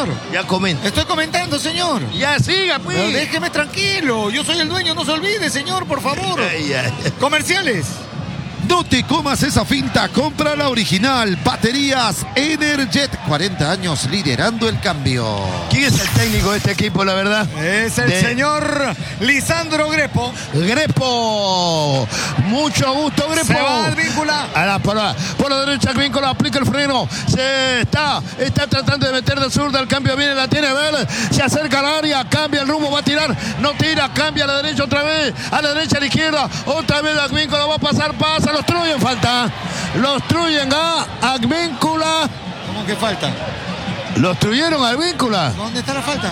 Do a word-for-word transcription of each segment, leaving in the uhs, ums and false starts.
señor. Ya comenta. Estoy comentando, señor. Ya siga, pues. Pero déjeme tranquilo. Yo soy el dueño, no se olvide, señor, por favor. Ay, ay. Comerciales. No te comas esa finta, compra la original. Baterías Energet, cuarenta años liderando el cambio. ¿Quién es el técnico de este equipo, la verdad? Es el De- señor Lisandro Grepo. Grepo. Mucho gusto, Grepo. Se va Advíncula. A la, por, la, por la derecha, Advíncula aplica el freno. Se está, está tratando de meter de zurda. El cambio viene, la tiene Vélez. Se acerca al área, cambia el rumbo, va a tirar. No tira, cambia a la derecha otra vez. A la derecha, a la izquierda. Otra vez Advíncula va a pasar, pasa. Los Truyen, falta. Los Truyen a Advíncula. ¿Cómo que falta? Los Truyeron a Advíncula. ¿Dónde está la falta?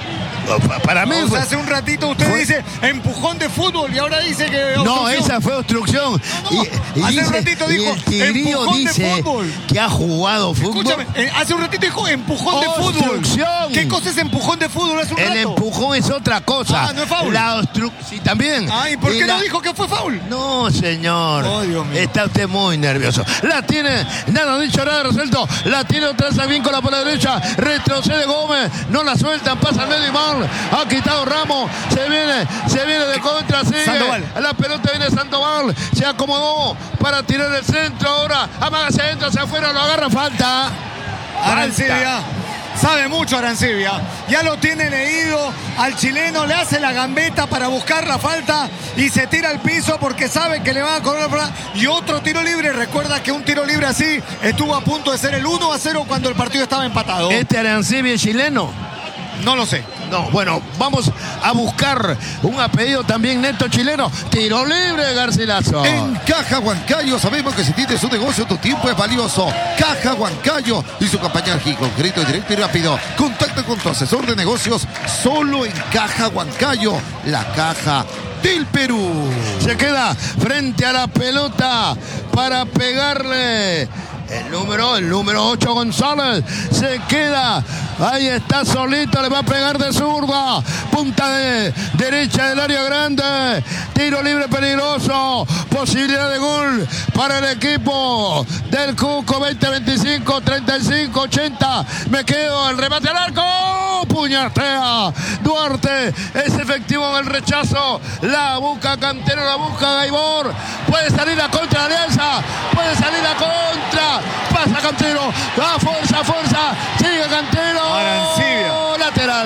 Para mí O fue- sea, hace un ratito usted fue- dice empujón de fútbol y ahora dice que No, obstrucción. esa fue obstrucción. No, no. Y, y Hace un dice- ratito y dijo, el Tigrillo empujón de dice fútbol. que ha jugado fútbol. Escúchame, eh, hace un ratito dijo empujón de fútbol. Obstrucción. ¿Qué cosa es empujón de fútbol hace un El rato? empujón es otra cosa. Ah, no es foul. La obstrucción, sí, también. Ay, ¿por Y qué la- no dijo que fue foul? No, señor. Oh, Dios mío. Está usted muy nervioso. La tiene, nada dicho, nada resuelto. La tiene otra vez Advíncula por la derecha. Retrocede Gómez. No la sueltan, pasa al medio y mal. Ha quitado Ramos. Se viene, se viene de contra, sigue. Sandoval. La pelota viene Sandoval. Se acomodó para tirar el centro. Ahora amaga hacia adentro, hacia afuera, lo agarra, falta. Arancibia. Sabe mucho Arancibia. Ya lo tiene leído al chileno, le hace la gambeta para buscar la falta y se tira al piso porque sabe que le va a correr. Y otro tiro libre. Recuerda que un tiro libre así estuvo a punto de ser el uno a cero cuando el partido estaba empatado. Este Arancibia es chileno. No lo sé. No, bueno, vamos a buscar un apellido también neto chileno. Tiro libre, Garcilaso. En Caja Huancayo sabemos que si tienes un negocio, tu tiempo es valioso. Caja Huancayo y su campaña aquí, concreto, directo y rápido. Contacta con tu asesor de negocios solo en Caja Huancayo, la caja del Perú. Se queda frente a la pelota para pegarle. El número, el número ocho, González, se queda, ahí está solito, le va a pegar de zurda, punta de derecha del área grande, tiro libre peligroso, posibilidad de gol para el equipo del Cuco, veinte, veinticinco, treinta y cinco, ochenta, me quedo, el remate al arco, puñetea, Duarte, es efectivo en el rechazo, la busca Cantero, la busca Gaibor, puede salir a contra de Alianza, puede salir a contra, pasa Cantero, va fuerza, fuerza, sigue Cantero, Arancibia. lateral.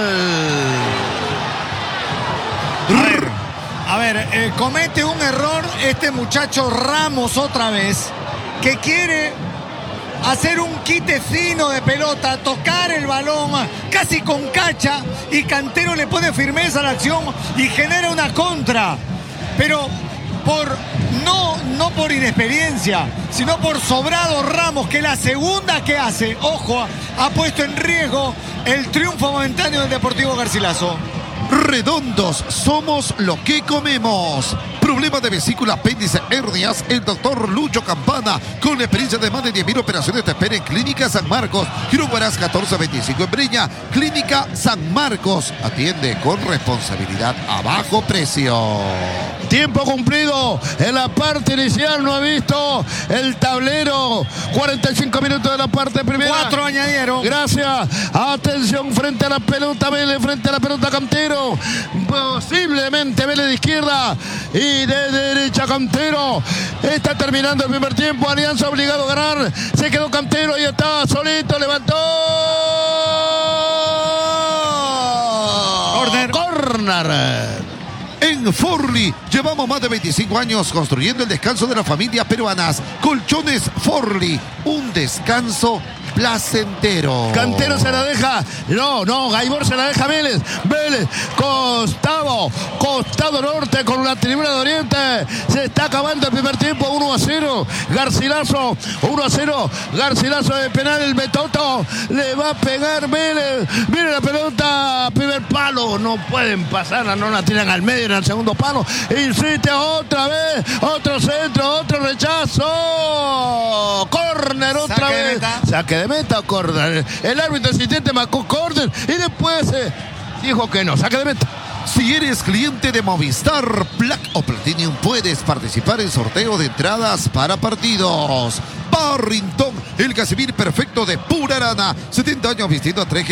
A ver, a ver, eh, comete un error este muchacho Ramos otra vez, que quiere hacer un quite fino de pelota, tocar el balón casi con cacha y Cantero le pone firmeza a la acción y genera una contra. Pero por no, no por inexperiencia, sino por sobrado Ramos, que la segunda que hace, ojo, ha puesto en riesgo el triunfo momentáneo del Deportivo Garcilaso. Redondos, somos lo que comemos. Problema de vesícula, apéndice, hernias. El doctor Lucho Campana, con la experiencia de más de diez mil operaciones, te espera en Clínica San Marcos. Quiroguaras catorce veinticinco en Breña. Clínica San Marcos. Atiende con responsabilidad a bajo precio. Tiempo cumplido en la parte inicial, no ha visto el tablero. cuarenta y cinco minutos de la parte primera. Cuatro añadieron. Gracias. Atención frente a la pelota Vélez, frente a la pelota Cantero. Posiblemente Vélez de izquierda y de derecha Cantero. Está terminando el primer tiempo. Alianza obligado a ganar. Se quedó Cantero, ahí está, solito, levantó. Corner. Corner. En Forli llevamos más de veinticinco años construyendo el descanso de las familias peruanas. Colchones Forli, un descanso placentero. Cantero se la deja. No, no, Gaibor se la deja a Vélez. Vélez, costado, costado norte con la tribuna de Oriente. Se está acabando el primer tiempo, uno a cero. Garcilaso, uno a cero. Garcilaso de penal, el Betoto. Le va a pegar Vélez. Viene la pelota, primer palo. No pueden pasarla, no la tiran al medio en el segundo palo. Insiste otra vez, otro centro, otro rechazo. Córner otra Saque de vez. meta. Saque de meta o córner. El árbitro asistente marcó córner y después eh, dijo que no. Saque de meta. Si eres cliente de Movistar Black o Platinum, puedes participar en sorteo de entradas para partidos. Barrington, el Casimir perfecto de Pura Arana. setenta años vistiendo a tres